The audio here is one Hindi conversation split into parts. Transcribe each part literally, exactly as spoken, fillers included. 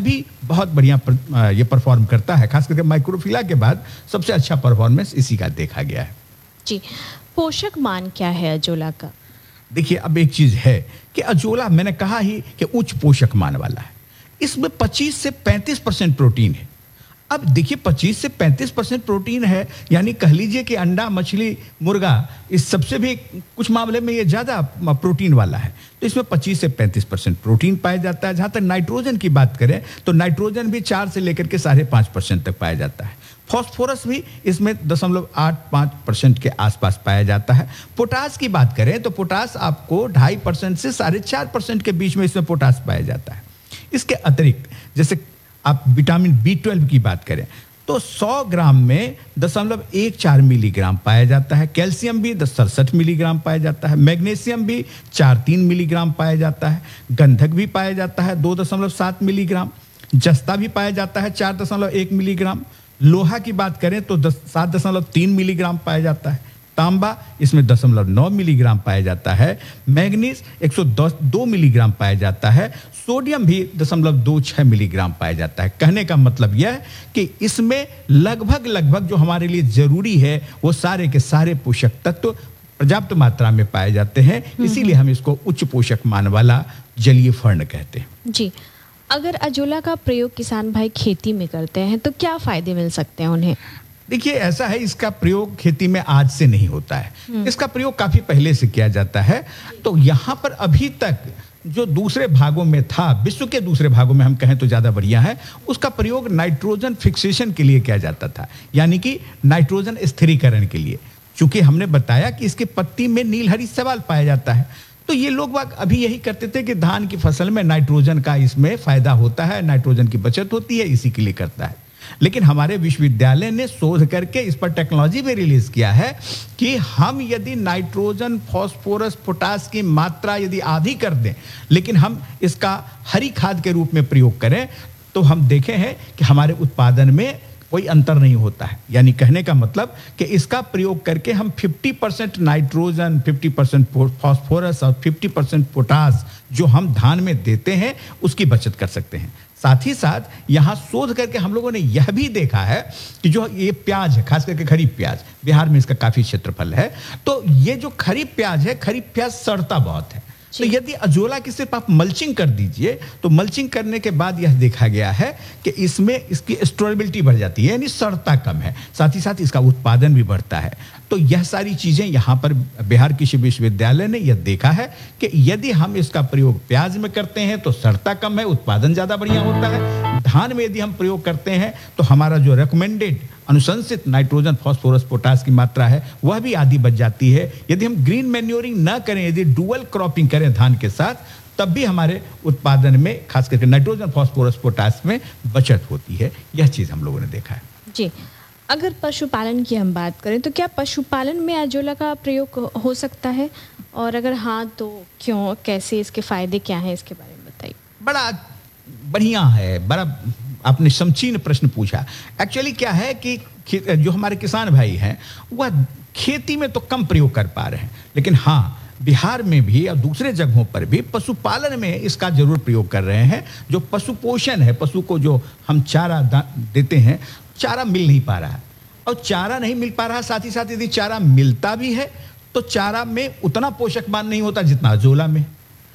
भी बहुत बढ़िया पर, ये परफॉर्म करता है। खास करके माइक्रोफिला के बाद सबसे अच्छा परफॉर्मेंस इसी का देखा गया है। जी, पोषक मान क्या है अजोला का? देखिए, अब एक चीज है कि अजोला मैंने कहा ही कि उच्च पोषक मान वाला है। इसमें पच्चीस से पैंतीस परसेंट प्रोटीन है। अब देखिए, पच्चीस से पैंतीस परसेंट प्रोटीन है, यानी कह लीजिए कि अंडा, मछली, मुर्गा, इस सबसे भी कुछ मामले में ये ज्यादा प्रोटीन वाला है। तो इसमें पच्चीस से पैंतीस परसेंट प्रोटीन पाया जाता है। जहां तक नाइट्रोजन की बात करें तो नाइट्रोजन भी चार से लेकर के साढ़े पांच परसेंट तक पाया जाता है। फॉस्फोरस भी इसमें दशमलव आठ पाँच परसेंट के आसपास पाया जाता है। पोटास की बात करें तो पोटास आपको ढाई परसेंट से साढ़े चार परसेंट के बीच में इसमें पोटास पाया जाता है। इसके अतिरिक्त जैसे आप विटामिन बी ट्वेल्व की बात करें तो सौ ग्राम में दशमलव एक चार मिलीग्राम पाया जाता है। कैल्शियम भी दस सड़सठ मिलीग्राम पाया जाता है। मैग्नीशियम भी चार तीन मिलीग्राम पाया जाता है। गंधक भी पाया जाता है दो दशमलव सात मिलीग्राम। जस्ता भी पाया जाता है चार दशमलव एक मिलीग्राम। लोहा की बात करें तो दस सात दशमलव तीन मिलीग्राम पाया जाता है। तांबा इसमें दशमलव नौ मिलीग्राम पाया जाता है। मैग्नीज एक सौ दो मिलीग्राम पाया जाता है। सोडियम भी दशमलव दो छह मिलीग्राम पाया जाता है। कहने का मतलब यह है कि इसमें लगभग लगभग जो हमारे लिए जरूरी है वो सारे के सारे पोषक तत्व पर्याप्त मात्रा में पाए जाते हैं। इसीलिए हम इसको उच्च पोषक मान वाला जलीय फर्ण कहते हैं। जी, अगर अजोला का प्रयोग किसान भाई खेती में करते हैं तो क्या फायदे मिल सकते हैं उन्हें? देखिए, ऐसा है, इसका प्रयोग खेती में आज से नहीं होता है। इसका प्रयोग काफी पहले से किया जाता है। तो यहाँ पर अभी तक जो दूसरे भागों में था, विश्व के दूसरे भागों में हम कहें तो ज्यादा बढ़िया है, उसका प्रयोग नाइट्रोजन फिक्सेशन के लिए किया जाता था, यानी कि नाइट्रोजन स्थिरीकरण के लिए। चूंकि हमने बताया कि इसके पत्ती में नीलहरी शैवाल पाया जाता है, तो ये लोग अभी यही करते थे कि धान की फसल में नाइट्रोजन का इसमें फायदा होता है, नाइट्रोजन की बचत होती है, इसी के लिए करता है। लेकिन हमारे विश्वविद्यालय ने शोध करके इस पर टेक्नोलॉजी भी रिलीज किया है कि हम यदि नाइट्रोजन, फास्फोरस, पोटास की मात्रा यदि आधी कर दें, लेकिन हम इसका हरी खाद के रूप में प्रयोग करें, तो हम देखे हैं कि हमारे उत्पादन में कोई अंतर नहीं होता है। यानी कहने का मतलब कि इसका प्रयोग करके हम पचास परसेंट नाइट्रोजन, पचास परसेंट फास्फोरस और पचास परसेंट पोटास जो हम धान में देते हैं उसकी बचत कर सकते हैं। साथ ही साथ यहां शोध करके हम लोगों ने यह भी देखा है कि जो ये प्याज है, खास करके खरीफ प्याज, बिहार में इसका काफी क्षेत्रफल है, तो ये जो खरीफ प्याज है, खरीफ प्याज सड़ता बहुत है। तो यदि अजोला की सिर्फ आप मल्चिंग कर दीजिए तो मल्चिंग करने के बाद यह देखा गया है कि इसमें इसकी स्टोरेबिलिटी बढ़ जाती है, यानी सड़ता कम है। साथ ही साथ इसका उत्पादन भी बढ़ता है। तो यह सारी चीजें यहाँ पर बिहार कृषि विश्वविद्यालय ने यह देखा है कि यदि हम इसका प्रयोग प्याज में करते हैं तो सड़ता कम है, उत्पादन ज्यादा बढ़िया होता है। धान में यदि हम प्रयोग करते हैं तो हमारा जो रिकमेंडेड अनुशंसित नाइट्रोजन, फास्फोरस, पोटास की मात्रा है वह भी आधी बच जाती है। यदि हम ग्रीन मैन्योरिंग ना करें, यदि डुअल क्रॉपिंग करें धान के साथ, तब भी हमारे उत्पादन में खास करके नाइट्रोजन, फास्फोरस, पोटास में बचत होती है। यह चीज हम लोगों ने देखा है। जी, अगर पशुपालन की हम बात करें तो क्या पशुपालन में अजोला का प्रयोग हो सकता है, और अगर हाँ तो क्यों, कैसे, इसके फायदे क्या हैं, इसके बारे में बताइए। बड़ा बढ़िया है, बड़ा आपने समचीन प्रश्न पूछा। एक्चुअली क्या है कि जो हमारे किसान भाई हैं वह खेती में तो कम प्रयोग कर पा रहे हैं, लेकिन हाँ बिहार में भी और दूसरे जगहों पर भी पशुपालन में इसका जरूर प्रयोग कर रहे हैं। जो पशु पोषण है, पशु को जो हम चारा देते हैं, चारा मिल नहीं पा रहा है, और चारा नहीं मिल पा रहा, साथ ही साथ यदि चारा मिलता भी है तो चारा में उतना पोषक मान नहीं होता जितना अजोला में।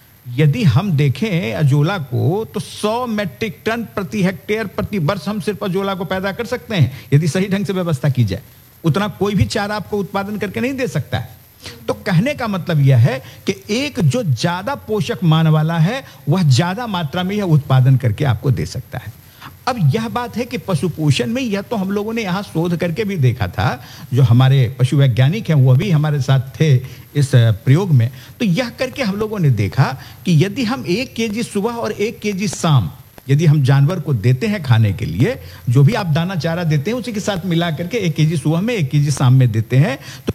यदि हम देखें अजोला को तो सौ मैट्रिक टन प्रति हेक्टेयर प्रति वर्ष हम सिर्फ अजोला को पैदा कर सकते हैं, यदि सही ढंग से व्यवस्था की जाए। उतना कोई भी चारा आपको उत्पादन करके नहीं दे सकता है। तो कहने का मतलब यह है कि एक जो ज्यादा पोषक मान वाला है वह ज्यादा मात्रा में यह उत्पादन करके आपको दे सकता है। अब यह बात है कि पशु पोषण में यह तो हम लोगों ने यहाँ शोध करके भी देखा था, जो हमारे पशु वैज्ञानिक हैं वह भी हमारे साथ थे इस प्रयोग में। तो यह करके हम लोगों ने देखा कि यदि हम एक केजी सुबह और एक केजी शाम यदि हम जानवर को देते हैं खाने के लिए, जो भी आप दाना चारा देते हैं उसी के साथ मिला करके एक केजी सुबह में एक केजी शाम में देते हैं, तो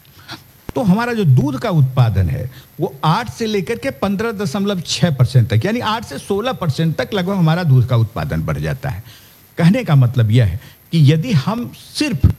तो हमारा जो दूध का उत्पादन है वो आठ से लेकर के पंद्रह दशमलव छह परसेंट तक, यानी आठ से सोलह परसेंट तक लगभग हमारा दूध का उत्पादन बढ़ जाता है। कहने का मतलब यह है कि यदि हम सिर्फ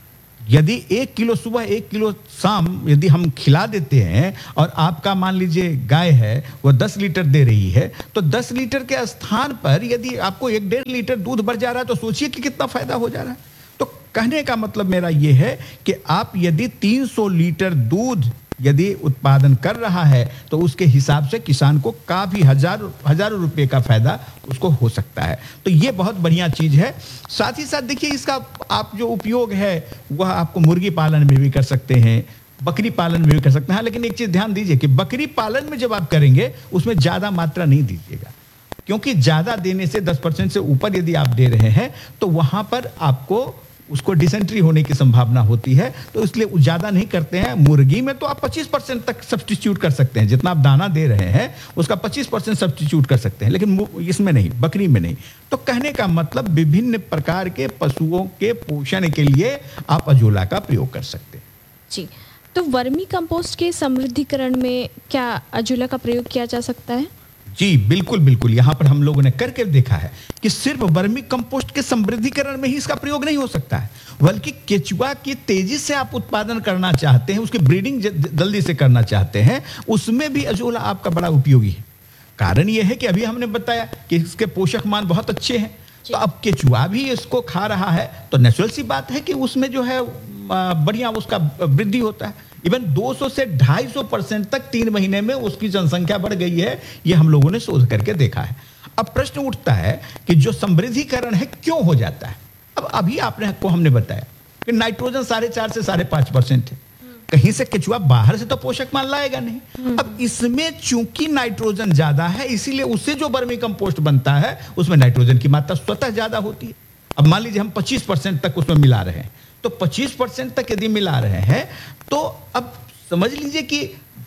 यदि एक किलो सुबह एक किलो शाम यदि हम खिला देते हैं और आपका मान लीजिए गाय है वो दस लीटर दे रही है, तो दस लीटर के स्थान पर यदि आपको एक डेढ़ लीटर दूध बढ़ जा रहा है तो सोचिए कि कितना फायदा हो जा रहा है। तो कहने का मतलब मेरा ये है कि आप यदि तीन सौ लीटर दूध यदि उत्पादन कर रहा है तो उसके हिसाब से किसान को काफी हजारों हजारों रुपए का फायदा उसको हो सकता है। तो ये बहुत बढ़िया चीज है। साथ ही साथ देखिए इसका आप जो उपयोग है वह आपको मुर्गी पालन में भी कर सकते हैं, बकरी पालन में भी कर सकते हैं। लेकिन एक चीज ध्यान दीजिए कि बकरी पालन में जब आप करेंगे उसमें ज्यादा मात्रा नहीं दीजिएगा, क्योंकि ज्यादा देने से दस परसेंट से ऊपर यदि आप दे रहे हैं तो वहां पर आपको उसको डिसेंट्री होने की संभावना होती है, तो इसलिए ज्यादा नहीं करते हैं। मुर्गी में तो आप पच्चीस परसेंट तक सब्स्टिट्यूट कर सकते हैं, जितना आप दाना दे रहे हैं उसका पच्चीस परसेंट सब्स्टिट्यूट कर सकते हैं, लेकिन इसमें नहीं, बकरी में नहीं। तो कहने का मतलब विभिन्न प्रकार के पशुओं के पोषण के लिए आप अजोला का प्रयोग कर सकते हैं। जी, तो वर्मी कंपोस्ट के समृद्धिकरण में क्या अजोला का प्रयोग किया जा सकता है? जी बिल्कुल बिल्कुल, यहां पर हम लोगों ने करके देखा है कि सिर्फ वर्मी कंपोस्ट के समृद्धिकरण में ही इसका प्रयोग नहीं हो सकता है, बल्कि केचुआ की तेजी से आप उत्पादन करना चाहते हैं, उसकी ब्रीडिंग जल्दी से करना चाहते हैं, उसमें भी अजोला आपका बड़ा उपयोगी है। कारण यह है कि अभी हमने बताया कि इसके पोषक मान बहुत अच्छे हैं, तो अब केचुआ भी इसको खा रहा है तो नेचुरल सी बात है कि उसमें जो है बढ़िया उसका वृद्धि होता है। इवन दो सौ से ढाई सौ परसेंट तक तीन महीने में उसकी जनसंख्या बढ़ गई है, ये हम लोगों ने शोध करके देखा है। अब प्रश्न उठता है कि जो समृद्धिकरण है क्यों हो जाता है। अब अभी आपने को हमने बताया कि नाइट्रोजन साढ़े चार से साढ़े पांच परसेंट है, कहीं से केचुआ बाहर से तो पोषक मान लाएगा नहीं। अब इसमें चूंकि नाइट्रोजन ज्यादा है इसीलिए उससे जो वर्मी कंपोस्ट बनता है उसमें नाइट्रोजन की मात्रा स्वतः ज्यादा होती है। अब मान लीजिए हम पच्चीस परसेंट तक उसमें मिला रहे हैं, तो पच्चीस परसेंट तक यदि मिला रहे हैं तो अब समझ लीजिए कि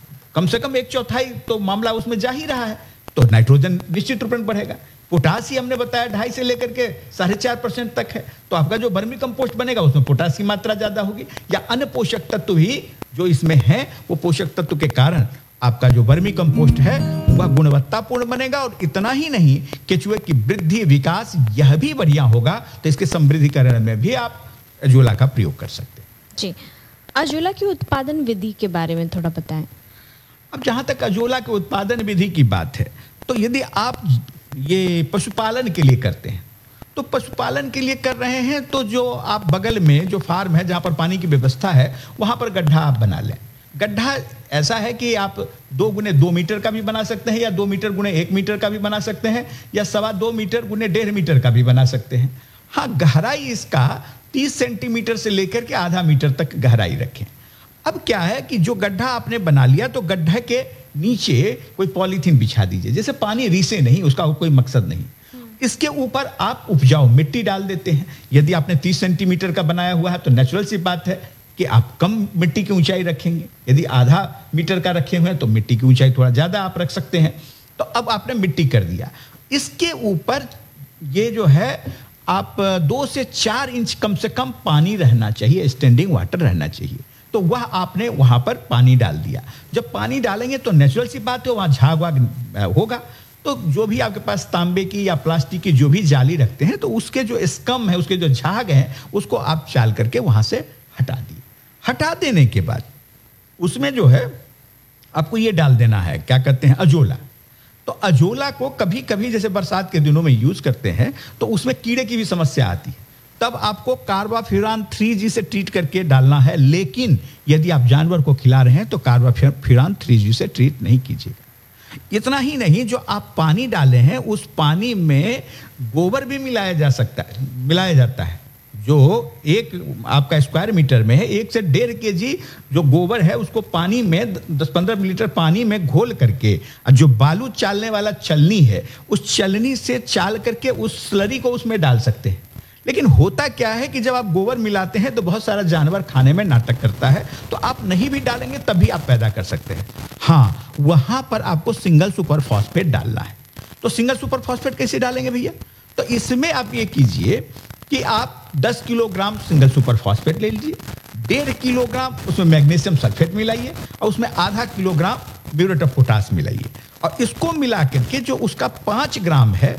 कम से कम एक चौथाई तो मामला उसमें जा ही रहा है, तो नाइट्रोजन निश्चित रूप में बढ़ेगा। पोटास हमने बताया ढाई से लेकर के साढ़े चार परसेंट तक है, तो आपका जो वर्मी कंपोस्ट बनेगा उसमें पोटास की मात्रा ज्यादा होगी, या अन्य पोषक तत्व भी जो इसमें है वो पोषक तत्व के कारण आपका जो वर्मी कंपोस्ट है वह गुणवत्तापूर्ण बनेगा। और इतना ही नहीं, केचुए की वृद्धि विकास यह भी बढ़िया होगा, तो इसके समृद्धिकरण में भी आप अजोला का प्रयोग कर सकते हैं। जी, अजोला की उत्पादन विधि के बारे में थोड़ा बताएं। अब जहां तक अजोला के उत्पादन विधि की बात है, तो यदि आप ये पशुपालन के लिए करते हैं तो पशुपालन के लिए कर रहे हैं तो जो आप बगल में जो फार्म है जहां पर पानी की व्यवस्था है वहां पर गड्ढा आप बना लें। गड्ढा ऐसा है कि आप दो गुने दो मीटर का भी बना सकते हैं, या दो मीटर गुने एक मीटर का भी बना सकते हैं, या सवा दो मीटर गुने डेढ़ मीटर का भी बना सकते हैं। हाँ, गहराई इसका तीस सेंटीमीटर से लेकर के आधा मीटर तक गहराई रखें। अब क्या है कि जो गड्ढा आपने बना लिया तो गड्ढे के नीचे कोई पॉलीथीन बिछा दीजिए, जैसे पानी रिसे नहीं, उसका कोई मकसद नहीं। इसके ऊपर आप उपजाऊ मिट्टी डाल देते हैं। यदि आपने तीस सेंटीमीटर का बनाया हुआ है तो नेचुरल सी बात है कि आप कम मिट्टी की ऊंचाई रखेंगे, यदि आधा मीटर का रखे हुए हैं तो मिट्टी की ऊंचाई थोड़ा ज्यादा आप रख सकते हैं। तो अब आपने मिट्टी कर दिया, इसके ऊपर ये जो है आप दो से चार इंच कम से कम पानी रहना चाहिए, स्टैंडिंग वाटर रहना चाहिए। तो वह आपने वहां पर पानी डाल दिया। जब पानी डालेंगे तो नेचुरल सी बात है वहां झाग वाग होगा, तो जो भी आपके पास तांबे की या प्लास्टिक की जो भी जाली रखते हैं तो उसके जो स्कम है, उसके जो झाग हैं, उसको आप चाल करके वहां से हटा दिए। हटा देने के बाद उसमें जो है आपको ये डाल देना है, क्या कहते हैं, अजोला। तो अजोला को कभी कभी जैसे बरसात के दिनों में यूज करते हैं तो उसमें कीड़े की भी समस्या आती है, तब आपको कार्बाफ्यूरान थ्री जी से ट्रीट करके डालना है। लेकिन यदि आप जानवर को खिला रहे हैं तो कार्बाफ्यूरान थ्री जी से ट्रीट नहीं कीजिएगा। इतना ही नहीं, जो आप पानी डाले हैं उस पानी में गोबर भी मिलाया जा सकता है, मिलाया जाता है। जो एक आपका स्क्वायर मीटर में है एक से डेढ़ के जी जो गोबर है उसको पानी में दस पंद्रह लीटर पानी में घोल करके, जो बालू चालने वाला चलनी है उस चलनी से चाल करके उस स्लरी को उसमें डाल सकते हैं। लेकिन होता क्या है कि जब आप गोबर मिलाते हैं तो बहुत सारा जानवर खाने में नाटक करता है, तो आप नहीं भी डालेंगे तब भी आप पैदा कर सकते हैं। हाँ, वहां पर आपको सिंगल सुपर फॉस्फेट डालना है। तो सिंगल सुपर फॉस्फेट कैसे डालेंगे भैया? तो इसमें आप ये कीजिए कि आप दस किलोग्राम सिंगल सुपर फॉस्फेट ले लीजिए, डेढ़ किलोग्राम उसमें मैग्नीशियम सल्फेट मिलाइए और उसमें आधा किलोग्राम म्यूरेट ऑफ पोटास मिलाइए, और इसको मिला करके जो उसका पांच ग्राम है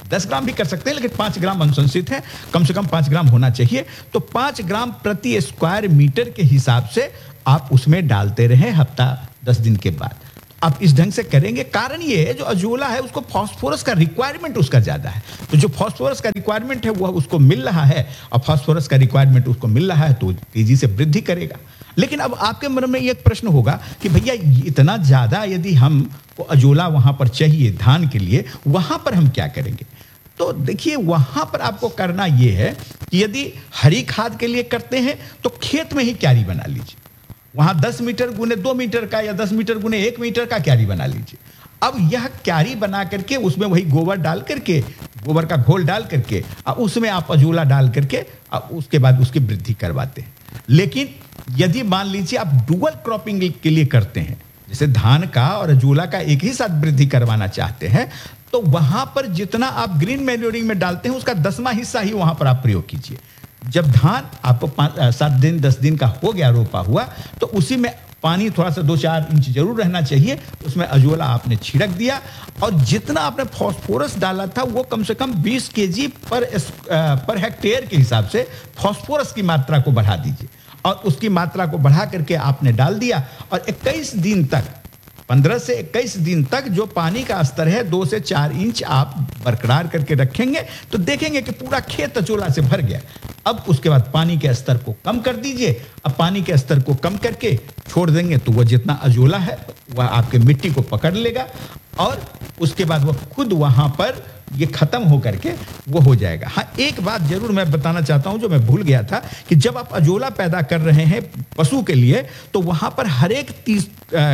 दस ग्राम भी कर सकते हैं, लेकिन पाँच ग्राम अनुशंसित है, कम से कम पाँच ग्राम होना चाहिए। तो पाँच ग्राम प्रति स्क्वायर मीटर के हिसाब से आप उसमें डालते रहें हफ्ता दस दिन के बाद। आप इस ढंग से करेंगे, कारण ये है जो अजोला है उसको फास्फोरस का रिक्वायरमेंट उसका ज़्यादा है, तो जो फास्फोरस का रिक्वायरमेंट है वो उसको मिल रहा है, और फास्फोरस का रिक्वायरमेंट उसको मिल रहा है तो तेजी से वृद्धि करेगा। लेकिन अब आपके मन में एक प्रश्न होगा कि भैया इतना ज़्यादा यदि हमको अजोला वहाँ पर चाहिए धान के लिए, वहाँ पर हम क्या करेंगे? तो देखिए वहाँ पर आपको करना ये है कि यदि हरी खाद के लिए करते हैं तो खेत में ही क्यारी बना लीजिए, वहां दस मीटर गुने दो मीटर का या दस मीटर गुने एक मीटर का क्यारी बना लीजिए। अब यह क्यारी बना करके उसमें वही गोबर डाल करके, गोबर का घोल डाल करके, उसमें आप अजोला डाल करके उसके बाद उसकी वृद्धि करवाते हैं। लेकिन यदि मान लीजिए आप डुअल क्रॉपिंग के लिए करते हैं, जैसे धान का और अजोला का एक ही साथ वृद्धि करवाना चाहते हैं, तो वहां पर जितना आप ग्रीन मैन्योरिंग में डालते हैं उसका दसवां हिस्सा ही वहां पर आप प्रयोग कीजिए। जब धान आपको सात दिन दस दिन का हो गया रोपा हुआ, तो उसी में पानी थोड़ा सा दो चार इंच जरूर रहना चाहिए, उसमें अजोला आपने छिड़क दिया, और जितना आपने फास्फोरस डाला था वो कम से कम बीस केजी पर पर हेक्टेयर के हिसाब से फास्फोरस की मात्रा को बढ़ा दीजिए, और उसकी मात्रा को बढ़ा करके आपने डाल दिया। और इक्कीस दिन तक, पंद्रह से इक्कीस दिन तक जो पानी का स्तर है दो से चार इंच आप बरकरार करके रखेंगे, तो देखेंगे कि पूरा खेत अजोला से भर गया। अब उसके बाद पानी के स्तर को कम कर दीजिए। अब पानी के स्तर को कम करके छोड़ देंगे तो वह जितना अजोला है वह आपके मिट्टी को पकड़ लेगा, और उसके बाद वह खुद वहां पर ये खत्म हो करके वो हो जाएगा। हाँ, एक बात जरूर मैं बताना चाहता हूं जो मैं भूल गया था, कि जब आप अजोला पैदा कर रहे हैं पशु के लिए, तो वहां पर हर एक तीस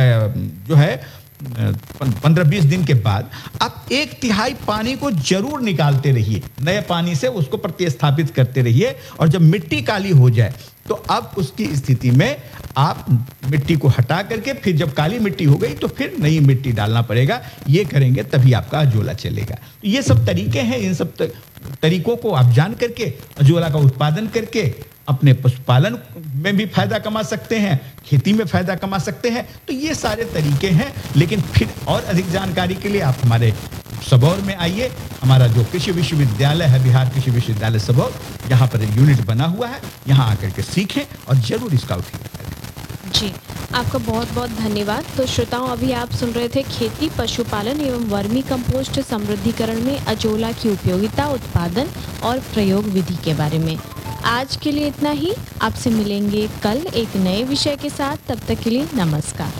जो है पंद्रह बीस दिन के बाद आप एक तिहाई पानी को जरूर निकालते रहिए, नए पानी से उसको प्रतिस्थापित करते रहिए, और जब मिट्टी काली हो जाए तो अब उसकी स्थिति में आप मिट्टी को हटा करके फिर जब काली मिट्टी हो गई तो फिर नई मिट्टी डालना पड़ेगा। ये करेंगे तभी आपका अजोला चलेगा। तो ये सब तरीके हैं, इन सब तरीकों को आप जान करके अजोला का उत्पादन करके अपने पशुपालन में भी फायदा कमा सकते हैं, खेती में फायदा कमा सकते हैं। तो ये सारे तरीके हैं, लेकिन फिर और अधिक जानकारी के लिए आप हमारे सबौर में आइए। हमारा जो कृषि विश्वविद्यालय है, बिहार कृषि विश्वविद्यालय सबौर, यहाँ पर यूनिट बना हुआ है, यहाँ आकर के सीखें और जरूर इसका उपयोग करें। जी, आपका बहुत बहुत धन्यवाद। तो श्रोताओं, अभी आप सुन रहे थे खेती, पशुपालन एवं वर्मी कंपोस्ट समृद्धिकरण में अजोला की उपयोगिता, उत्पादन और प्रयोग विधि के बारे में। आज के लिए इतना ही। आपसे मिलेंगे कल एक नए विषय के साथ। तब तक के लिए नमस्कार।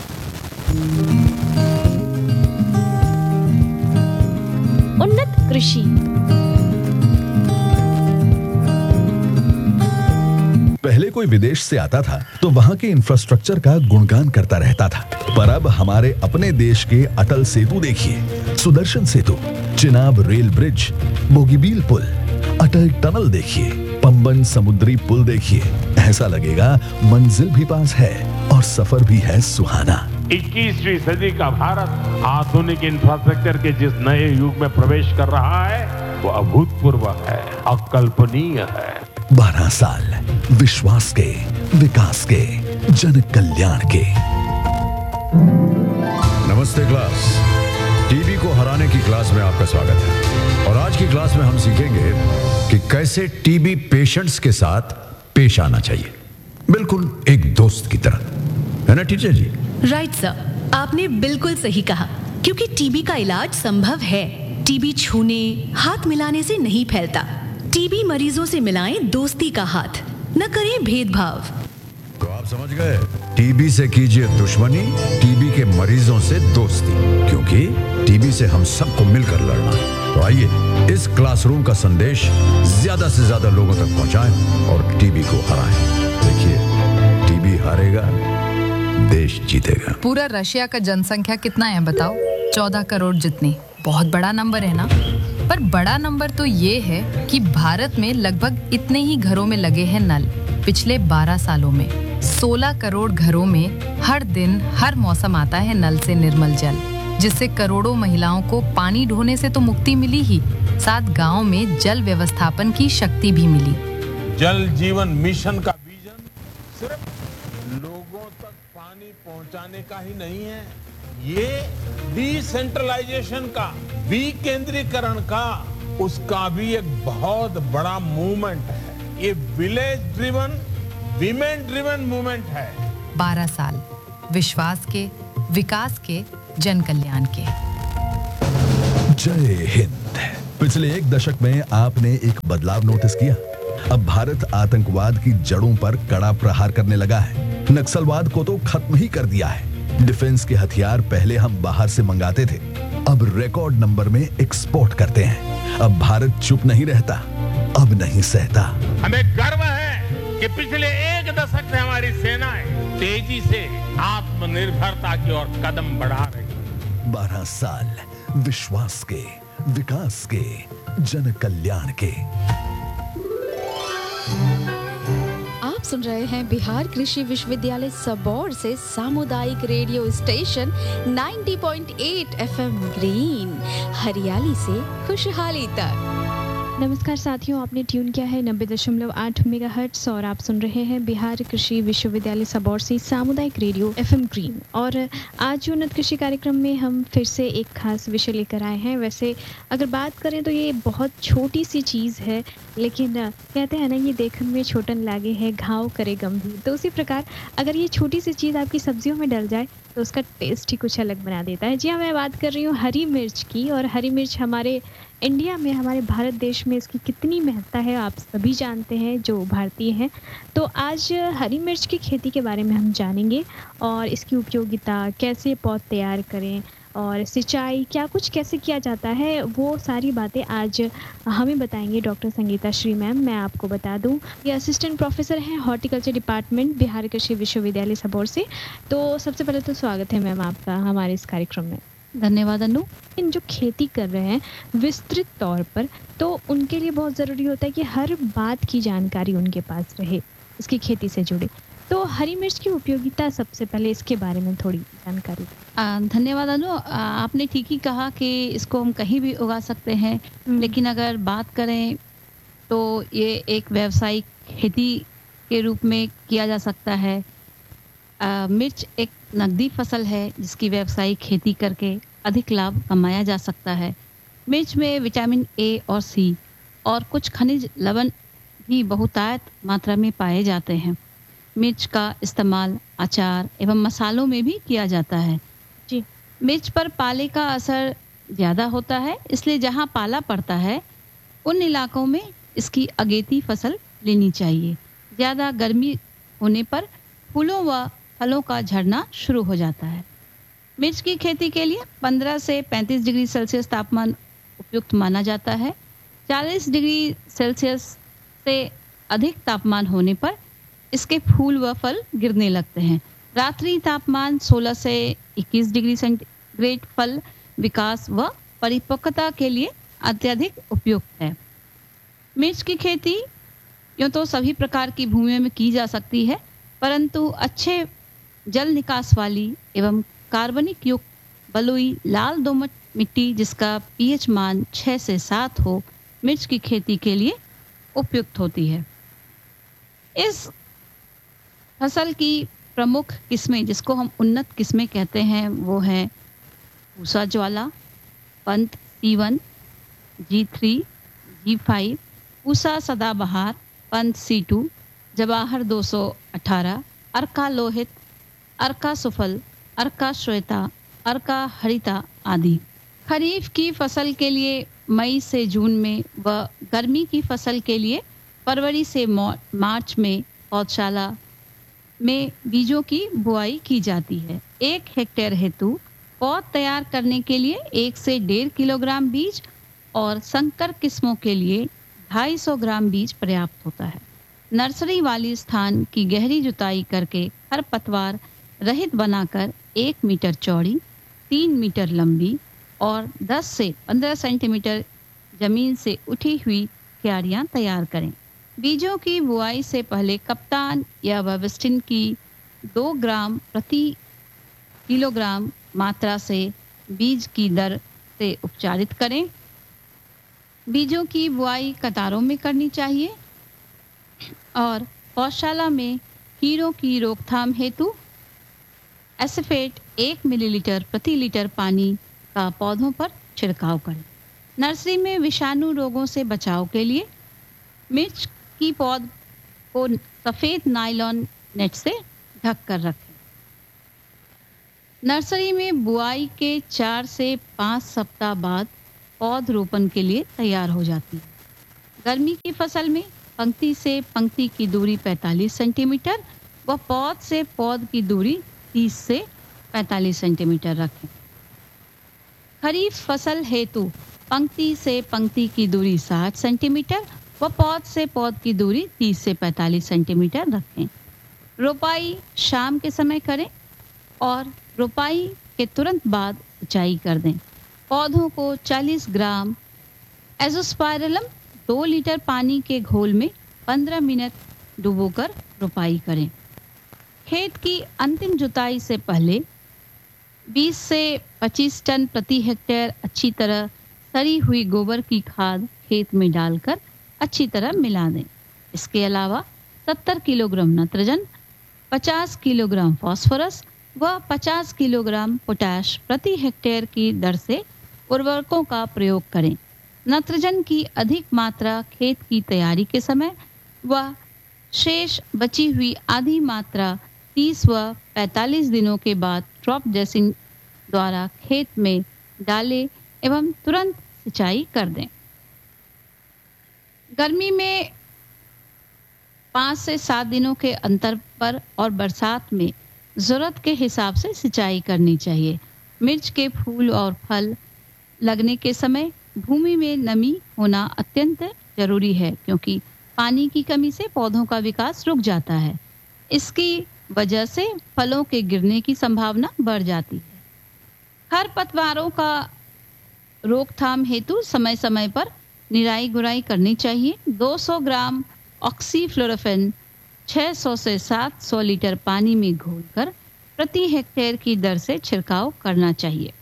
उन्नत कृषि। पहले कोई विदेश से आता था तो वहाँ के इंफ्रास्ट्रक्चर का गुणगान करता रहता था, पर अब हमारे अपने देश के अटल सेतु देखिए, सुदर्शन सेतु, चिनाब रेल ब्रिज, बोगीबील पुल, अटल टनल देखिए, पंबन समुद्री पुल देखिए। ऐसा लगेगा मंजिल भी पास है और सफर भी है सुहाना। इक्कीसवीं सदी का भारत आधुनिक इंफ्रास्ट्रक्चर के जिस नए युग में प्रवेश कर रहा है वो अभूतपूर्व है, अकल्पनीय है। बारह साल विश्वास के, विकास के, जन कल्याण के। नमस्ते क्लास, टीबी को हराने की क्लास में आपका स्वागत है। और आज की क्लास में हम सीखेंगे कि कैसे टीबी पेशेंट्स के साथ पेश आना चाहिए, बिल्कुल एक दोस्त की तरह, है ना टीचर जी? राइट सर, आपने बिल्कुल सही कहा, क्योंकि टीबी का इलाज संभव है। टीबी छूने, हाथ मिलाने से नहीं फैलता। टीबी मरीजों से मिलाएं दोस्ती का हाथ, न करें भेदभाव। तो आप समझ गए, टीबी से कीजिए दुश्मनी, टीबी के मरीजों से दोस्ती, क्योंकि टीबी से हम सबको मिलकर लड़ना है। तो आइए इस क्लासरूम का संदेश ज्यादा से ज्यादा लोगों तक पहुंचाएं और टीबी को हराएं। देखिए, टीबी हारेगा, देश जीतेगा। पूरा रशिया का जनसंख्या कितना है बताओ? चौदह करोड़ जितनी। बहुत बड़ा नंबर है ना? पर बड़ा नंबर तो ये है कि भारत में लगभग इतने ही घरों में लगे हैं नल। पिछले बारह सालों में सोलह करोड़ घरों में हर दिन हर मौसम आता है नल से निर्मल जल, जिससे करोड़ों महिलाओं को पानी ढोने से तो मुक्ति मिली ही, साथ गांव में जल व्यवस्थापन की शक्ति भी मिली। जल जीवन मिशन का विजन सिर्फ लोगों तक पानी पहुंचाने का ही नहीं है, ये डिसेंट्रलाइजेशन का, विकेंद्रीकरण का, उसका भी एक बहुत बड़ा मूवमेंट है। ये village driven, women driven movement है। बारह साल विश्वास के, विकास के, जन कल्याण के। जय हिंद। पिछले एक दशक में आपने एक बदलाव नोटिस किया। अब भारत आतंकवाद की जड़ों पर कड़ा प्रहार करने लगा है। नक्सलवाद को तो खत्म ही कर दिया है। डिफेंस के हथियार पहले हम बाहर से मंगाते थे, अब रिकॉर्ड नंबर में एक्सपोर्ट करते हैं। अब भारत चुप नहीं रहता, अब नहीं सहता। हमें गर्व है कि पिछले एक दशक से हमारी सेनाएं तेजी से आत्मनिर्भरता की ओर कदम बढ़ा रही है। बारह साल विश्वास के, विकास के, जन कल्याण के। आप सुन रहे हैं बिहार कृषि विश्वविद्यालय सबौर से सामुदायिक रेडियो स्टेशन नब्बे पॉइंट आठ एफएम ग्रीन, हरियाली से खुशहाली तक। नमस्कार साथियों, आपने ट्यून किया है नब्बे दशमलव आठ मेगाहर्ट्ज और आप सुन रहे हैं बिहार कृषि विश्वविद्यालय सबौर से सामुदायिक रेडियो एफएम ग्रीन। और आज उन्नत कृषि कार्यक्रम में हम फिर से एक खास विषय लेकर आए हैं। वैसे अगर बात करें तो ये बहुत छोटी सी चीज़ है, लेकिन कहते हैं ना, ये देखने में छोटन लागे है, घाव करे गंभीर। तो उसी प्रकार अगर ये छोटी सी चीज़ आपकी सब्जियों में डल जाए तो उसका टेस्ट ही कुछ अलग बना देता है। जी हाँ, मैं बात कर रही हूँ हरी मिर्च की। और हरी मिर्च हमारे इंडिया में, हमारे भारत देश में इसकी कितनी महत्ता है आप सभी जानते हैं जो भारतीय हैं। तो आज हरी मिर्च की खेती के बारे में हम जानेंगे और इसकी उपयोगिता, कैसे पौध तैयार करें और सिंचाई क्या कुछ कैसे किया जाता है, वो सारी बातें आज हमें बताएंगे डॉक्टर संगीता श्री मैम। मैं आपको बता दूं, ये असिस्टेंट प्रोफेसर हैं हॉर्टिकल्चर डिपार्टमेंट बिहार कृषि विश्वविद्यालय सबौर से। तो सबसे पहले तो स्वागत है मैम आपका हमारे इस कार्यक्रम में। धन्यवाद अनु। इन जो खेती कर रहे हैं विस्तृत तौर पर, तो उनके लिए बहुत ज़रूरी होता है कि हर बात की जानकारी उनके पास रहे इसकी खेती से जुड़े। तो हरी मिर्च की उपयोगिता, सबसे पहले इसके बारे में थोड़ी जानकारी। धन्यवाद अनु। आपने ठीक ही कहा कि इसको हम कहीं भी उगा सकते हैं, लेकिन अगर बात करें तो ये एक व्यावसायिक खेती के रूप में किया जा सकता है। आ, मिर्च एक नकदी फसल है जिसकी व्यावसायिक खेती करके अधिक लाभ कमाया जा सकता है। मिर्च में विटामिन ए और सी और कुछ खनिज लवण भी बहुतायत मात्रा में पाए जाते हैं। मिर्च का इस्तेमाल अचार एवं मसालों में भी किया जाता है। जी, मिर्च पर पाले का असर ज़्यादा होता है, इसलिए जहाँ पाला पड़ता है उन इलाकों में इसकी अगेती फसल लेनी चाहिए। ज़्यादा गर्मी होने पर फूलों व फलों का झड़ना शुरू हो जाता है। मिर्च की खेती के लिए पंद्रह से पैंतीस डिग्री सेल्सियस तापमान उपयुक्त माना जाता है। चालीस डिग्री सेल्सियस से अधिक तापमान होने पर इसके फूल व फल गिरने लगते हैं। रात्रि तापमान सोलह से इक्कीस डिग्री सेंटीग्रेड फल विकास व परिपक्वता के लिए अत्यधिक उपयुक्त है। मिर्च की खेती यूँ तो सभी प्रकार की भूमियों में की जा सकती है, परंतु अच्छे जल निकास वाली एवं कार्बनिक युक्त बलुई लाल दोमट मिट्टी जिसका पीएच मान छह से सात हो, मिर्च की खेती के लिए उपयुक्त होती है। इस फसल की प्रमुख किस्में जिसको हम उन्नत किस्में कहते हैं वो हैं पूसा ज्वाला, पंत सी वन, जी थ्री, जी फाइव, पूसा सदाबहार, पंत सी टू, जवाहर दो सौ अठारह, अर्का लोहित, अर्का सुफल, अर्का श्वेता, अर्का हरिता आदि। खरीफ की फसल के लिए मई से जून में व गर्मी की फसल के लिए फरवरी से मार्च में पौधशाला में बीजों की बुआई की जाती है। एक हेक्टेयर हेतु पौध तैयार करने के लिए एक से डेढ़ किलोग्राम बीज और संकर किस्मों के लिए ढाई सौ ग्राम बीज पर्याप्त होता है। नर्सरी वाली स्थान की गहरी जुताई करके खरपतवार रहित बनाकर एक मीटर चौड़ी, तीन मीटर लंबी और दस से पंद्रह सेंटीमीटर जमीन से उठी हुई क्यारियां तैयार करें। बीजों की बुआई से पहले कप्तान या वेबस्टिन की दो ग्राम प्रति किलोग्राम मात्रा से बीज की दर से उपचारित करें। बीजों की बुआई कतारों में करनी चाहिए और पौधशाला में कीड़ों की रोकथाम हेतु एसिफेट एक मिलीलीटर प्रति लीटर पानी का पौधों पर छिड़काव करें। नर्सरी में विषाणु रोगों से बचाव के लिए मिर्च की पौध को सफ़ेद नायलॉन नेट से ढक कर रखें। नर्सरी में बुआई के चार से पाँच सप्ताह बाद पौध रोपण के लिए तैयार हो जाती है। गर्मी की फसल में पंक्ति से पंक्ति की दूरी पैंतालीस सेंटीमीटर व पौध से पौध की दूरी तीस से पैंतालीस सेंटीमीटर रखें। खरीफ फसल हेतु पंक्ति से पंक्ति की दूरी साठ सेंटीमीटर व पौध से पौध की दूरी तीस से पैंतालीस सेंटीमीटर रखें। रोपाई शाम के समय करें और रोपाई के तुरंत बाद सिंचाई कर दें। पौधों को चालीस ग्राम एजोस्पाइरलम दो लीटर पानी के घोल में पंद्रह मिनट डुबोकर रोपाई करें। खेत की अंतिम जुताई से पहले बीस से पच्चीस टन प्रति हेक्टेयर अच्छी तरह सड़ी हुई गोबर की खाद खेत में डालकर अच्छी तरह मिला दें। इसके अलावा सत्तर किलोग्राम नाइट्रोजन, पचास किलोग्राम फास्फोरस व पचास किलोग्राम पोटाश प्रति हेक्टेयर की दर से उर्वरकों का प्रयोग करें। नाइट्रोजन की अधिक मात्रा खेत की तैयारी के समय व शेष बची हुई आधी मात्रा तीस व पैंतालीस दिनों के बाद ड्रॉप ड्रेसिंग द्वारा खेत में डालें एवं तुरंत सिंचाई कर दें। गर्मी में पाँच से सात दिनों के अंतर पर और बरसात में ज़रूरत के हिसाब से सिंचाई करनी चाहिए। मिर्च के फूल और फल लगने के समय भूमि में नमी होना अत्यंत जरूरी है, क्योंकि पानी की कमी से पौधों का विकास रुक जाता है। इसकी वजह से फलों के गिरने की संभावना बढ़ जाती है। खरपतवारों का रोकथाम हेतु समय समय पर निराई गुड़ाई करनी चाहिए। दो सौ ग्राम ऑक्सीफ्लोरोफेन छह सौ से सात सौ लीटर पानी में घोलकर प्रति हेक्टेयर की दर से छिड़काव करना चाहिए।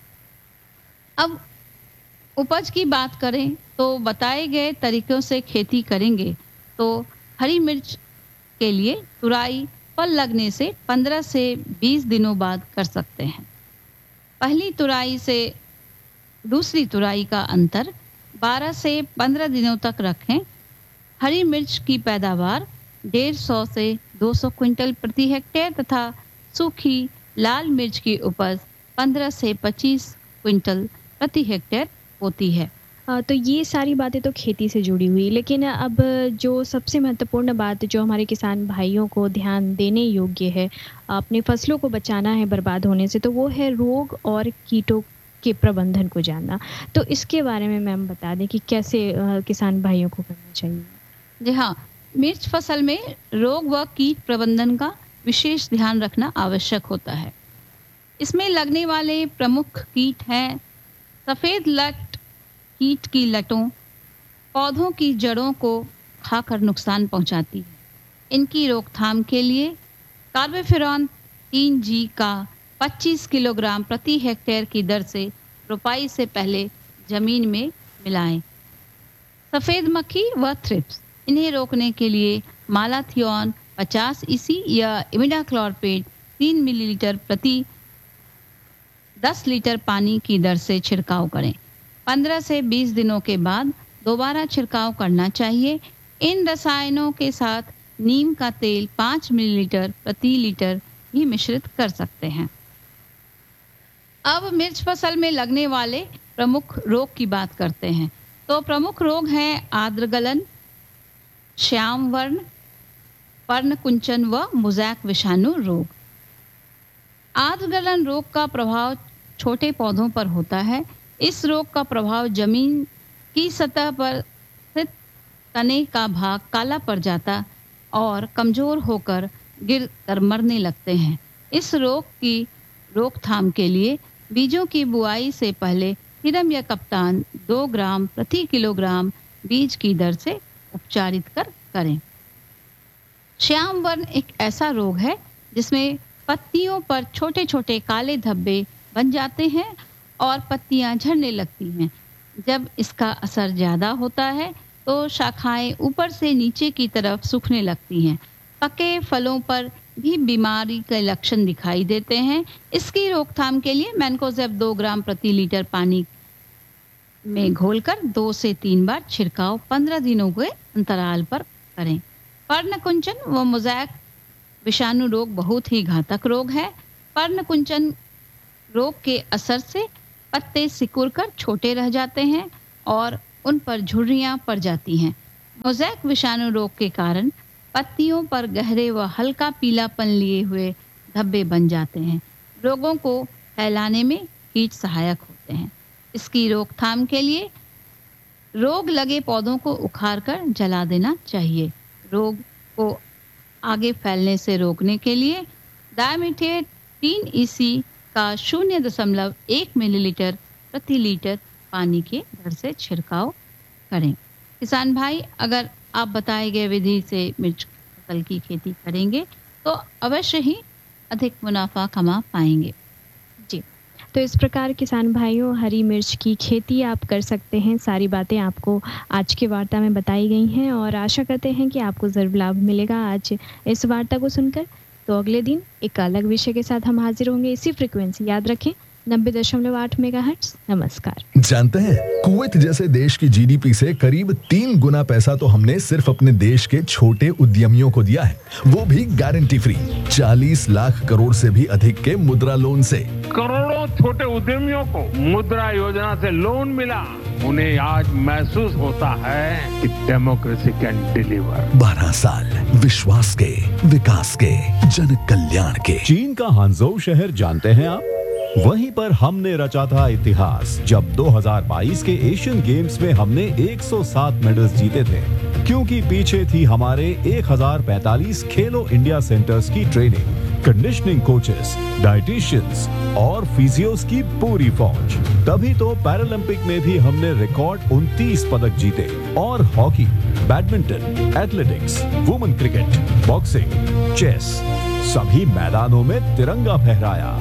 अब उपज की बात करें तो बताए गए तरीकों से खेती करेंगे तो हरी मिर्च के लिए तुराई फल लगने से पंद्रह से बीस दिनों बाद कर सकते हैं। पहली तुराई से दूसरी तुराई का अंतर बारह से पंद्रह दिनों तक रखें। हरी मिर्च की पैदावार डेढ़ सौ से दो सौ क्विंटल प्रति हेक्टेयर तथा सूखी लाल मिर्च की उपज पंद्रह से पच्चीस क्विंटल प्रति हेक्टेयर होती है। आ, तो ये सारी बातें तो खेती से जुड़ी हुई, लेकिन अब जो सबसे महत्वपूर्ण बात जो हमारे किसान भाइयों को ध्यान देने योग्य है अपने फसलों को बचाना है बर्बाद होने से, तो वो है रोग और कीटों के प्रबंधन को जानना। तो इसके बारे में मैम बता दें कि कैसे आ, किसान भाइयों को करना चाहिए। जी हाँ, मिर्च फसल में रोग व कीट प्रबंधन का विशेष ध्यान रखना आवश्यक होता है। इसमें लगने वाले प्रमुख कीट हैं सफ़ेद लट कीट की लटों पौधों की जड़ों को खाकर नुकसान पहुंचाती है। इनकी रोकथाम के लिए कार्बोफ्यूरॉन तीन जी का पच्चीस किलोग्राम प्रति हेक्टेयर की दर से रोपाई से पहले जमीन में मिलाएं। सफ़ेद मक्खी व थ्रिप्स, इन्हें रोकने के लिए मालाथियन पचास ईसी या इमिडाक्लोरपेट तीन मिलीलीटर प्रति दस लीटर पानी की दर से छिड़काव करें। पंद्रह से बीस दिनों के बाद दोबारा छिड़काव करना चाहिए। इन रसायनों के साथ नीम का तेल पाँच मिलीलीटर प्रति लीटर भी मिश्रित कर सकते हैं। अब मिर्च फसल में लगने वाले प्रमुख रोग की बात करते हैं। तो प्रमुख रोग हैं आर्द्रगलन, श्याम वर्ण, पर्णकुंचन व मोज़ैक विषाणु रोग। आर्द्रगलन रोग का प्रभाव छोटे पौधों पर होता है। इस रोग का प्रभाव जमीन की सतह पर स्थित तने का भाग काला पड़ जाता और कमजोर होकर गिर कर मरने लगते हैं। इस रोग की रोकथाम के लिए बीजों की बुआई से पहले हिरम या कप्तान दो ग्राम प्रति किलोग्राम बीज की दर से उपचारित कर करें। श्याम वर्ण एक ऐसा रोग है जिसमें पत्तियों पर छोटे छोटे काले धब्बे बन जाते हैं और पत्तियां झड़ने लगती हैं। जब इसका असर ज़्यादा होता है तो शाखाएं ऊपर से नीचे की तरफ सूखने लगती हैं। पके फलों पर भी बीमारी के लक्षण दिखाई देते हैं। इसकी रोकथाम के लिए मैनकोजेब दो ग्राम प्रति लीटर पानी में घोलकर दो से तीन बार छिड़काव पंद्रह दिनों के अंतराल पर करें। पर्णकुंचन व मोज़ैक विषाणु रोग बहुत ही घातक रोग है। पर्णकुंचन रोग के असर से पत्ते सिकुड़कर छोटे रह जाते हैं और उन पर झुर्रियां पड़ जाती हैं। मोज़ैक विषाणु रोग के कारण पत्तियों पर गहरे व हल्का पीलापन लिए हुए धब्बे बन जाते हैं। रोगों को फैलाने में कीट सहायक होते हैं। इसकी रोकथाम के लिए रोग लगे पौधों को उखाड़कर जला देना चाहिए। रोग को आगे फैलने से रोकने के लिए डायमिथेट तीन ईसी का शून्य दशमलव एक मिलीलीटर प्रति लीटर पानी के दर से छिड़काव करें। किसान भाई, अगर आप बताए गए विधि से मिर्च फसल की खेती करेंगे तो अवश्य ही अधिक मुनाफा कमा पाएंगे। जी, तो इस प्रकार किसान भाइयों हरी मिर्च की खेती आप कर सकते हैं। सारी बातें आपको आज की वार्ता में बताई गई हैं और आशा करते हैं कि आपको ज़रूर लाभ मिलेगा आज इस वार्ता को सुनकर। तो अगले दिन एक अलग विषय के साथ हम हाजिर होंगे इसी फ्रीक्वेंसी, याद रखें नब्बे दशमलव आठ मेगाहर्ट्ज। नमस्कार। जानते हैं कुवैत जैसे देश की जीडीपी से करीब तीन गुना पैसा तो हमने सिर्फ अपने देश के छोटे उद्यमियों को दिया है, वो भी गारंटी फ्री। चालीस लाख करोड़ से भी अधिक के मुद्रा लोन से करोड़ों छोटे उद्यमियों को मुद्रा योजना से लोन मिला। उन्हें आज महसूस होता है कि डेमोक्रेसी कैन डिलीवर। बारह साल विश्वास के, विकास के, जन कल्याण के। चीन का हांगझोउ शहर जानते हैं आप? वहीं पर हमने रचा था इतिहास जब दो हज़ार बाईस के एशियन गेम्स में हमने एक सौ सात मेडल्स जीते थे, क्योंकि पीछे थी हमारे एक हज़ार पैंतालीस खेलो इंडिया सेंटर्स की ट्रेनिंग, कंडीशनिंग कोचेस, डाइटिशियंस और फिजियोस की पूरी फौज। तभी तो पैरालंपिक में भी हमने रिकॉर्ड उनतीस पदक जीते और hockey, badminton, athletics, women cricket, boxing, chess सभी मैदानों में तिरंगा फहराया।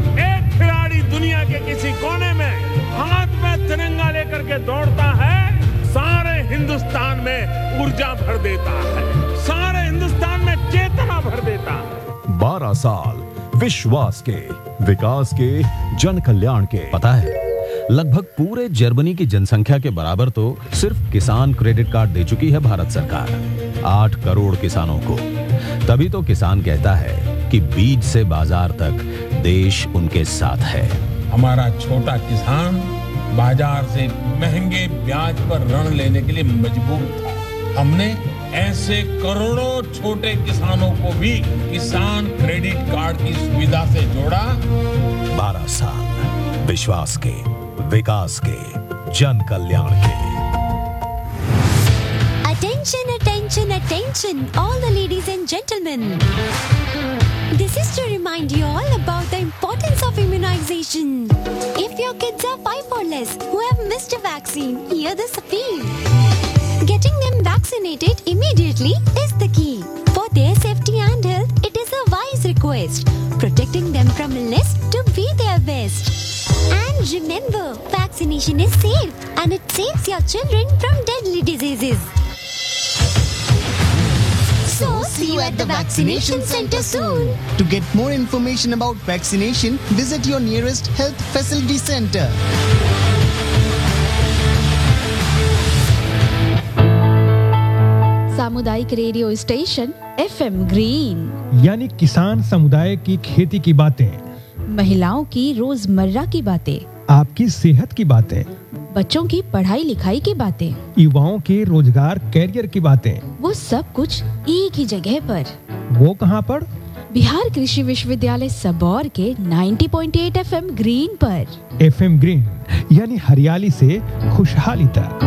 एक खिलाड़ी दुनिया के किसी कोने में हाथ में तिरंगा लेकर के दौड़ता है, सारे हिंदुस्तान में ऊर्जा भर देता है, सारे हिंदुस्तान में चेतना भर देता है। बारह साल विश्वास के, विकास के, जन कल्याण के। पता है लगभग पूरे जर्मनी की जनसंख्या के बराबर तो सिर्फ किसान क्रेडिट कार्ड दे चुकी है भारत सरकार, आठ करोड़ किसानों को। तभी तो किसान कहता है कि बीज से बाजार तक देश उनके साथ है। हमारा छोटा किसान बाजार से महंगे ब्याज पर ऋण लेने के लिए मजबूर था। हमने ऐसे करोड़ों छोटे किसानों को भी किसान क्रेडिट कार्ड की सुविधा से जोड़ा। बारह साल विश्वास के, विकास के, जन कल्याण के। Attention, attention, attention, all the ladies and gentlemen. This is to remind you all about the importance of immunization. If your kids are five or less who have missed a vaccine, hear this appeal. Getting them vaccinated immediately is the key. For their safety and health, it is a wise request. Protecting them from illness to be their best. And remember, vaccination is safe and it saves your children from deadly diseases. So, see you at the vaccination center soon. To get more information about vaccination, visit your nearest health facility center. सामुदायिक रेडियो स्टेशन एफएम ग्रीन, यानी किसान समुदाय की खेती की बातें, महिलाओं की रोजमर्रा की बातें, आपकी सेहत की बातें, बच्चों की पढ़ाई लिखाई की बातें, युवाओं के रोजगार कैरियर की बातें, वो सब कुछ एक ही जगह पर। वो कहाँ पर? बिहार कृषि विश्वविद्यालय सबौर के नब्बे पॉइंट आठ एफएम ग्रीन पर। एफएम ग्रीन यानी हरियाली से खुशहाली तक।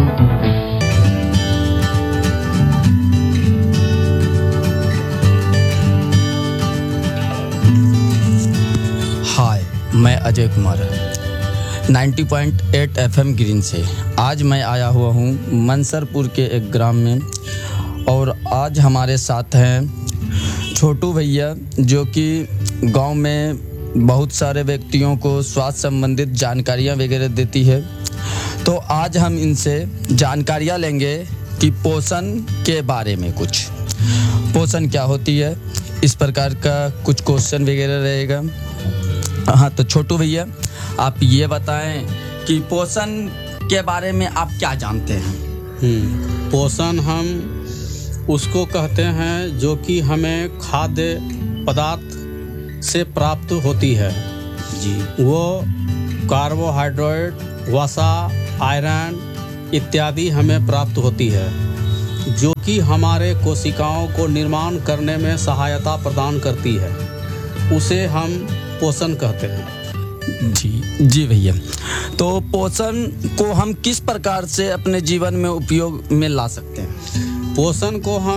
हाय, मैं अजय कुमार नब्बे पॉइंट आठ एफएम ग्रीन से। आज मैं आया हुआ हूँ मंसरपुर के एक ग्राम में और आज हमारे साथ हैं छोटू भैया, जो कि गांव में बहुत सारे व्यक्तियों को स्वास्थ्य संबंधित जानकारियाँ वगैरह देती है। तो आज हम इनसे जानकारियाँ लेंगे कि पोषण के बारे में, कुछ पोषण क्या होती है, इस प्रकार का कुछ क्वेश्चन वगैरह रहेगा। हाँ, तो छोटू भैया आप ये बताएं कि पोषण के बारे में आप क्या जानते हैं? हम्म, पोषण हम उसको कहते हैं जो कि हमें खाद्य पदार्थ से प्राप्त होती है जी। वो कार्बोहाइड्रेट, वसा, आयरन इत्यादि हमें प्राप्त होती है, जो कि हमारे कोशिकाओं को निर्माण करने में सहायता प्रदान करती है। उसे हम पोषण कहते हैं। जी जी भैया, तो पोषण को हम किस प्रकार से अपने जीवन में उपयोग में ला सकते हैं? पोषण को हम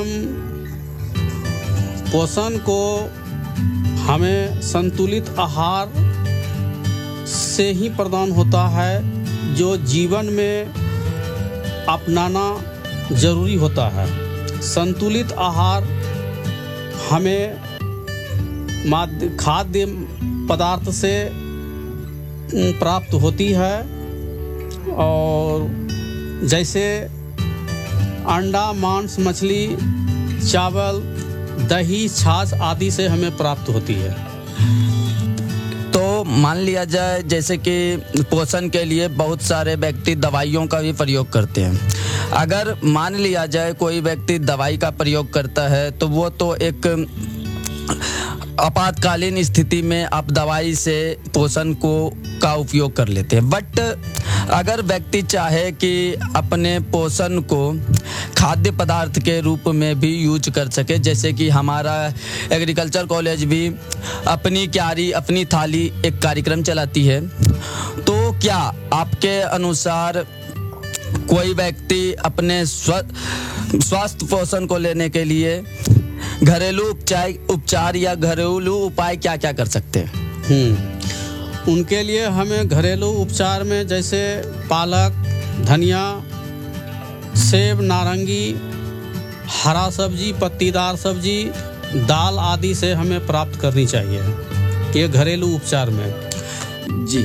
पोषण को हमें संतुलित आहार से ही प्रदान होता है, जो जीवन में अपनाना जरूरी होता है। संतुलित आहार हमें माध्य खाद्य पदार्थ से प्राप्त होती है, और जैसे अंडा, मांस, मछली, चावल, दही, छाछ आदि से हमें प्राप्त होती है। तो मान लिया जाए जैसे कि पोषण के लिए बहुत सारे व्यक्ति दवाइयों का भी प्रयोग करते हैं। अगर मान लिया जाए कोई व्यक्ति दवाई का प्रयोग करता है तो वो तो एक आपातकालीन स्थिति में आप दवाई से पोषण को का उपयोग कर लेते हैं। बट अगर व्यक्ति चाहे कि अपने पोषण को खाद्य पदार्थ के रूप में भी यूज कर सके, जैसे कि हमारा एग्रीकल्चर कॉलेज भी अपनी क्यारी अपनी थाली एक कार्यक्रम चलाती है, तो क्या आपके अनुसार कोई व्यक्ति अपने स्वास्थ्य पोषण को लेने के लिए घरेलू उपचार उपचार या घरेलू उपाय क्या क्या कर सकते हैं? हम्म उनके लिए हमें घरेलू उपचार में जैसे पालक, धनिया, सेब, नारंगी, हरा सब्जी, पत्तीदार सब्जी, दाल आदि से हमें प्राप्त करनी चाहिए, ये घरेलू उपचार में। जी,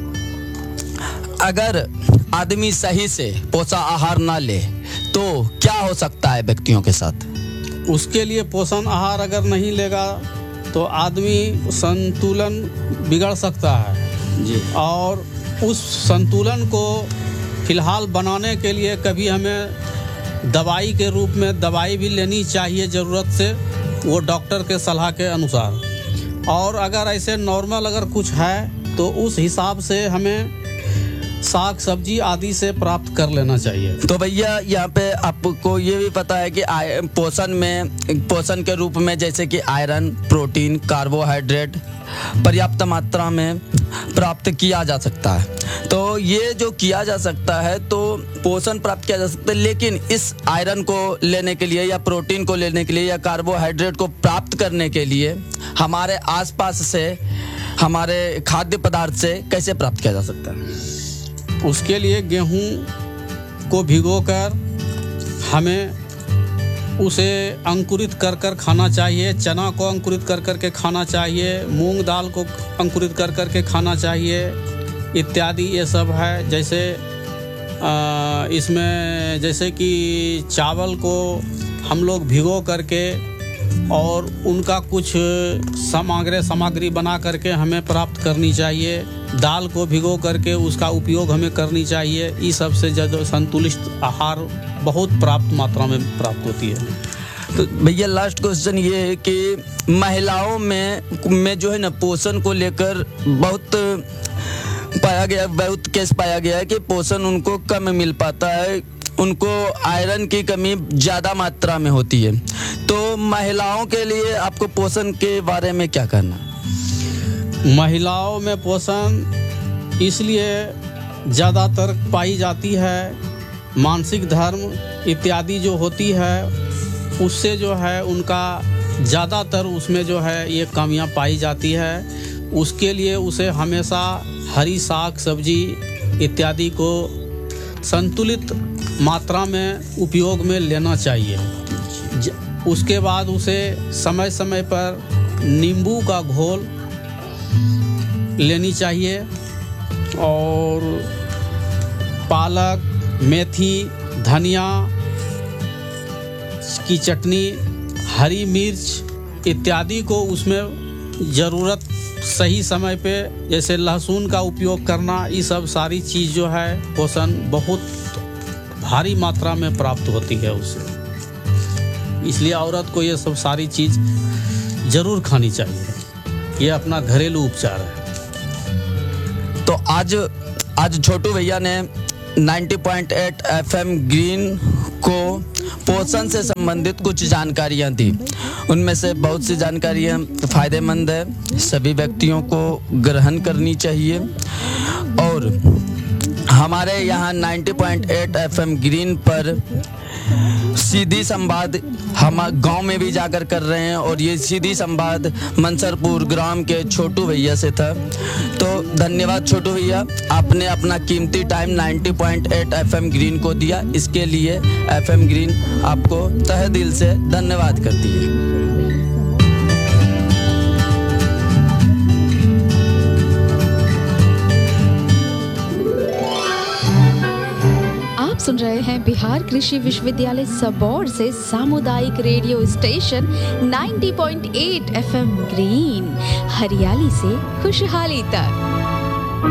अगर आदमी सही से पोषण आहार ना ले तो क्या हो सकता है व्यक्तियों के साथ? उसके लिए पोषण आहार अगर नहीं लेगा तो आदमी संतुलन बिगड़ सकता है जी। और उस संतुलन को फिलहाल बनाने के लिए कभी हमें दवाई के रूप में दवाई भी लेनी चाहिए ज़रूरत से, वो डॉक्टर के सलाह के अनुसार। और अगर ऐसे नॉर्मल अगर कुछ है तो उस हिसाब से हमें साग सब्जी आदि से प्राप्त कर लेना चाहिए। तो भैया यहाँ पे आपको ये भी पता है कि पोषण में पोषण के रूप में जैसे कि आयरन, प्रोटीन, कार्बोहाइड्रेट पर्याप्त मात्रा में प्राप्त किया जा सकता है। तो ये जो किया जा सकता है तो पोषण प्राप्त किया जा सकता है, लेकिन इस आयरन को लेने के लिए या प्रोटीन को लेने के लिए या कार्बोहाइड्रेट को प्राप्त करने के लिए हमारे आसपास से हमारे खाद्य पदार्थ से कैसे प्राप्त किया जा सकता है? उसके लिए गेहूं को भिगोकर हमें उसे अंकुरित कर कर खाना चाहिए, चना को अंकुरित कर कर के खाना चाहिए, मूंग दाल को अंकुरित कर कर के खाना चाहिए इत्यादि। ये सब है। जैसे आ, इसमें जैसे कि चावल को हम लोग भिगो करके और उनका कुछ सामग्री सामग्री बना करके हमें प्राप्त करनी चाहिए। दाल को भिगो करके उसका उपयोग हमें करनी चाहिए। इस सब से जो संतुलित आहार बहुत प्राप्त मात्रा में प्राप्त होती है। तो भैया लास्ट क्वेश्चन ये है कि महिलाओं में में जो है ना पोषण को लेकर बहुत पाया गया बहुत केस पाया गया है कि पोषण उनको कम मिल पाता है, उनको आयरन की कमी ज़्यादा मात्रा में होती है। तो महिलाओं के लिए आपको पोषण के बारे में क्या करना? महिलाओं में पोषण इसलिए ज़्यादातर पाई जाती है, मानसिक धर्म इत्यादि जो होती है उससे जो है उनका ज़्यादातर उसमें जो है ये कमियां पाई जाती है। उसके लिए उसे हमेशा हरी साग सब्जी इत्यादि को संतुलित मात्रा में उपयोग में लेना चाहिए। उसके बाद उसे समय समय पर नींबू का घोल लेनी चाहिए और पालक, मेथी, धनिया की चटनी, हरी मिर्च इत्यादि को उसमें ज़रूरत सही समय पे जैसे लहसुन का उपयोग करना, ये सब सारी चीज़ जो है पोषण बहुत भारी मात्रा में प्राप्त होती है उससे। इसलिए औरत को ये सब सारी चीज़ ज़रूर खानी चाहिए। ये अपना घरेलू उपचार है। तो आज आज छोटू भैया ने नब्बे पॉइंट आठ एफएम ग्रीन को पोषण से संबंधित कुछ जानकारियां दी। उनमें से बहुत सी जानकारियां फ़ायदेमंद है, सभी व्यक्तियों को ग्रहण करनी चाहिए। और हमारे यहाँ नब्बे पॉइंट आठ एफएम ग्रीन पर सीधी संवाद हम गांव में भी जाकर कर रहे हैं और ये सीधी संवाद मंसरपुर ग्राम के छोटू भैया से था। तो धन्यवाद छोटू भैया, आपने अपना कीमती टाइम नब्बे पॉइंट आठ एफएम ग्रीन को दिया। इसके लिए एफएम ग्रीन आपको तहे दिल से धन्यवाद करती है। आप सुन रहे हैं बिहार कृषि विश्वविद्यालय सबौर से सामुदायिक रेडियो स्टेशन नब्बे पॉइंट आठ एफएम ग्रीन, हरियाली से खुशहाली तक।